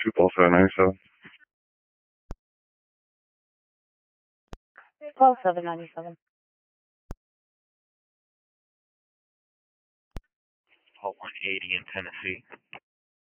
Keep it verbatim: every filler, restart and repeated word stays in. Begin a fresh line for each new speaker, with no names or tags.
two twelve seven ninety-seven.
twelve seven ninety-seven.
Hall one eighty in Tennessee.